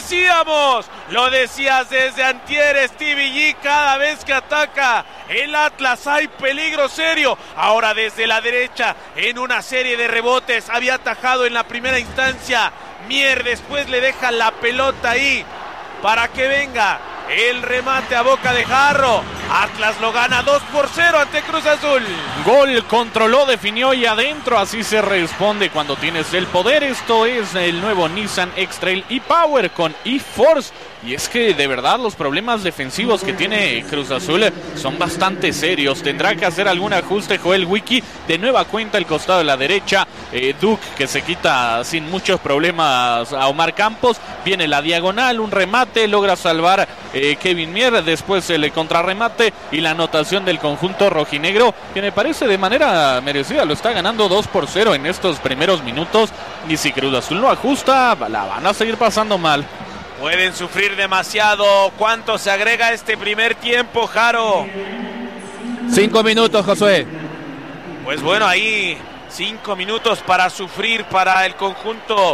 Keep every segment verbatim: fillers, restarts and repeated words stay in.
decíamos, lo decías desde antier, Stevie G, cada vez que ataca el Atlas hay peligro serio. Ahora desde la derecha, en una serie de rebotes, había atajado en la primera instancia Mier, después le deja la pelota ahí para que venga el remate a boca de jarro. Atlas lo gana dos por cero ante Cruz Azul. Gol, controló, definió y adentro. Así se responde cuando tienes el poder. Esto es el nuevo Nissan X-Trail e-Power con e-Force. Y es que de verdad los problemas defensivos que tiene Cruz Azul son bastante serios. Tendrá que hacer algún ajuste Joel Wiki. De nueva cuenta el costado de la derecha. Eh, Duke que se quita sin muchos problemas a Omar Campos. Viene la diagonal, un remate, logra salvar eh, Kevin Mier. Después el contrarremate y la anotación del conjunto rojinegro, que me parece de manera merecida. Lo está ganando dos por cero en estos primeros minutos. Y si Cruz Azul no ajusta, la van a seguir pasando mal. Pueden sufrir demasiado. ¿Cuánto se agrega a este primer tiempo, Jaro? Cinco minutos, Josué. Pues bueno, ahí cinco minutos para sufrir para el conjunto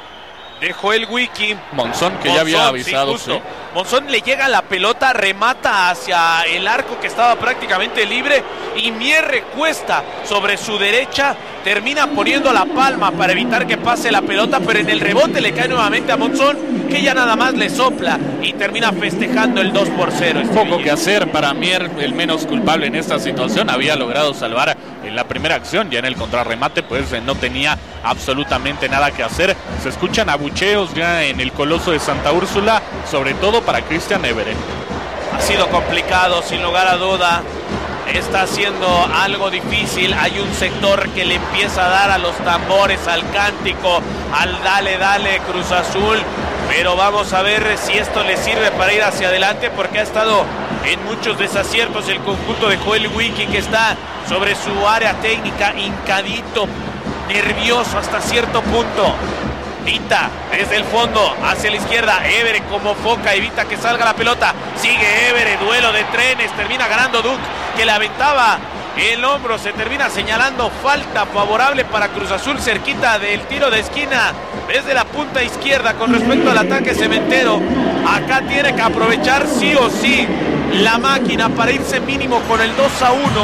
de Joel Wiki. Monzón, que Monzón, ya había avisado. Sí, sí. Monzón le llega la pelota, remata hacia el arco que estaba prácticamente libre y Mier recuesta sobre su derecha, termina poniendo la palma para evitar que pase la pelota, pero en el rebote le cae nuevamente a Monzón, que ya nada más le sopla y termina festejando el dos por cero. Poco que hacer para Mier, el menos culpable en esta situación. Había logrado salvar en la primera acción, ya en el contrarremate pues no tenía absolutamente nada que hacer. Se escuchan abucheos ya en el Coloso de Santa Úrsula, sobre todo para Christian Everen. Ha sido complicado, sin lugar a duda. Está haciendo algo difícil. Hay un sector que le empieza a dar a los tambores, al cántico, al dale, dale Cruz Azul. Pero vamos a ver si esto le sirve para ir hacia adelante, porque ha estado en muchos desaciertos el conjunto de Joel Wiki, que está sobre su área técnica, hincadito, nervioso hasta cierto punto. Vita desde el fondo hacia la izquierda, Evere como foca, evita que salga la pelota, sigue Evere, duelo de trenes, termina ganando Duke, que le aventaba el hombro, se termina señalando falta favorable para Cruz Azul cerquita del tiro de esquina desde la punta izquierda. Con respecto al ataque cementero, acá tiene que aprovechar sí o sí la máquina para irse mínimo con el dos a uno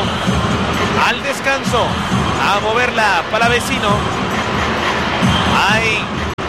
al descanso, a moverla para vecino. Hay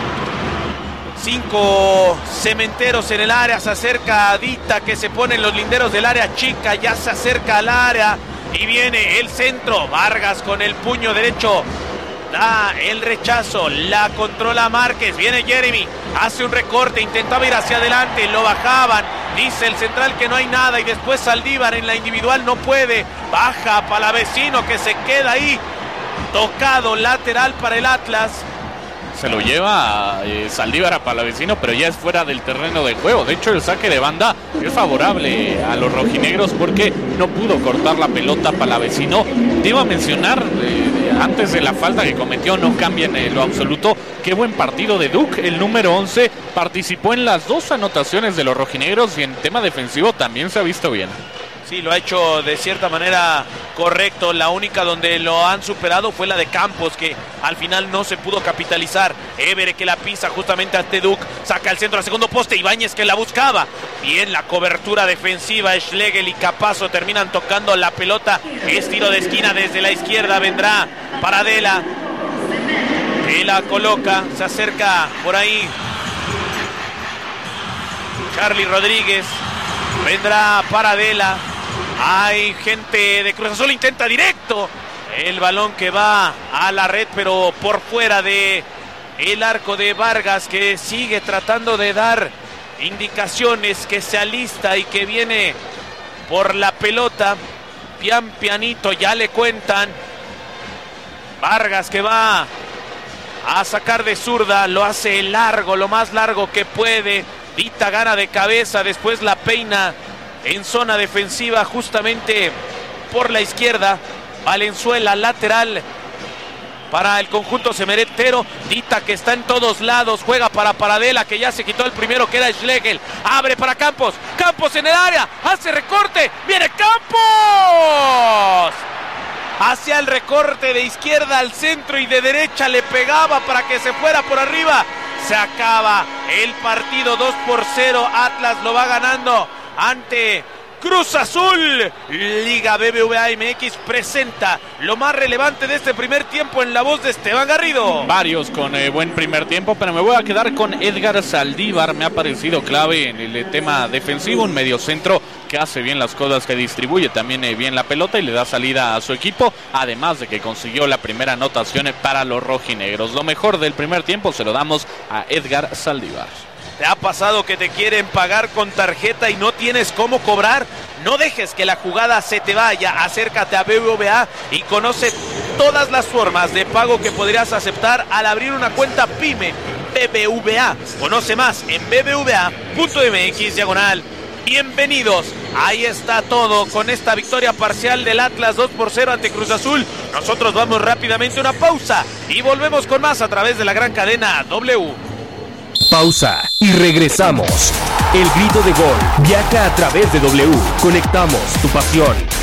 cinco cementeros en el área, se acerca a Dita, que se pone en los linderos del área chica, ya se acerca al área y viene el centro. Vargas con el puño derecho da el rechazo, la controla Márquez, viene Jeremy, hace un recorte, intentaba ir hacia adelante, lo bajaban, dice el central que no hay nada y después Saldívar en la individual no puede, baja Palavecino que se queda ahí, tocado lateral para el Atlas. Se lo lleva eh, Saldívar a Palavecino, pero ya es fuera del terreno de juego. De hecho, el saque de banda es favorable a los rojinegros porque no pudo cortar la pelota Palavecino. Te iba a mencionar, eh, antes de la falta que cometió, no cambia en lo absoluto. Qué buen partido de Duke, el número once, participó en las dos anotaciones de los rojinegros y en tema defensivo también se ha visto bien. Sí, lo ha hecho de cierta manera correcto. La única donde lo han superado fue la de Campos, que al final no se pudo capitalizar. Evere que la pisa justamente ante Duke, saca el centro al segundo poste, Ibáñez que la buscaba. Bien la cobertura defensiva, Schlegel y Capazo terminan tocando la pelota. Es tiro de esquina desde la izquierda, vendrá Paradela, que la coloca, se acerca por ahí Charlie Rodríguez, vendrá Paradela. Hay gente de Cruz Azul, intenta directo el balón que va a la red, pero por fuera de el arco de Vargas, que sigue tratando de dar indicaciones, que se alista y que viene por la pelota. Pian pianito, ya le cuentan. Vargas que va a sacar de zurda, lo hace largo, lo más largo que puede. Vita gana de cabeza, después la peina en zona defensiva justamente por la izquierda. Valenzuela lateral para el conjunto cementero. Dita que está en todos lados, juega para Paradela, que ya se quitó el primero, que era Schlegel. Abre para Campos, Campos en el área, hace recorte, viene Campos hacia el recorte de izquierda al centro y de derecha le pegaba para que se fuera por arriba. Se acaba el partido, dos por cero. Atlas lo va ganando ante Cruz Azul. Liga B B V A M X presenta lo más relevante de este primer tiempo en la voz de Esteban Garrido. Varios con eh, buen primer tiempo, pero me voy a quedar con Edgar Saldívar. Me ha parecido clave en el eh, tema defensivo, un mediocentro que hace bien las cosas, que distribuye también eh, bien la pelota y le da salida a su equipo, además de que consiguió la primera anotación para los rojinegros. Lo mejor del primer tiempo se lo damos a Edgar Saldívar. ¿Te ha pasado que te quieren pagar con tarjeta y no tienes cómo cobrar? No dejes que la jugada se te vaya. Acércate a B B V A y conoce todas las formas de pago que podrías aceptar al abrir una cuenta PYME B B V A. Conoce más en b b v a punto m x diagonal. Bienvenidos. Ahí está todo con esta victoria parcial del Atlas dos por cero ante Cruz Azul. Nosotros vamos rápidamente a una pausa y volvemos con más a través de la gran cadena W. Pausa y regresamos. El grito de gol viaja a través de W. Conectamos tu pasión.